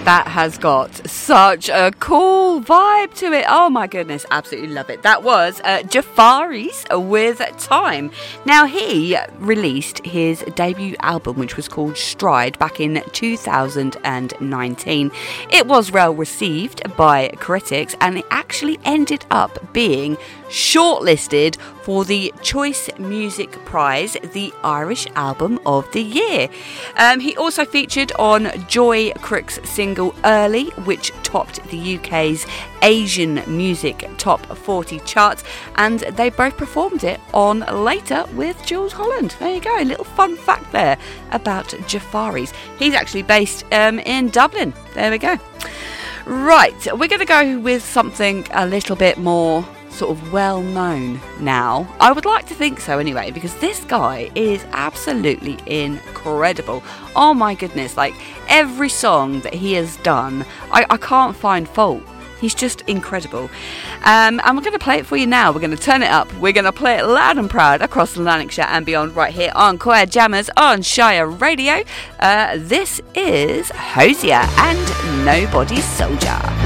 That has got such a cool vibe to it. Oh my goodness, absolutely love it. That was Jafaris with Time. Now, he released his debut album, which was called Stride, back in 2019. It was well received by critics, and it actually ended up being shortlisted for the Choice Music Prize, the Irish Album of the Year. He also featured on Joy Crook's single Early, which topped the UK's Asian Music Top 40 charts, and they both performed it on Later with Jules Holland. There you go, a little fun fact there about Jafaris. He's actually based in Dublin. There we go. Right, we're going to go with something a little bit more sort of well known now. I would like to think so anyway, because this guy is absolutely incredible. Oh my goodness, like every song that he has done, I can't find fault. He's just incredible. And we're going to play it for you now. We're going to turn it up. We're going to play it loud and proud across Lanarkshire and beyond, right here on Choir Jammers on Shire Radio. This is Hosier and Nobody's Soldier.